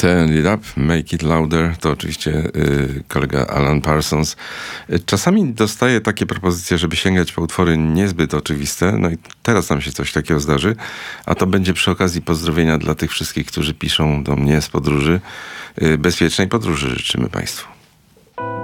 Turn it up, make it louder, to oczywiście kolega Alan Parsons. Czasami dostaję takie propozycje, żeby sięgać po utwory niezbyt oczywiste, no i teraz nam się coś takiego zdarzy, a to będzie przy okazji pozdrowienia dla tych wszystkich, którzy piszą do mnie z podróży. Bezpiecznej podróży życzymy Państwu.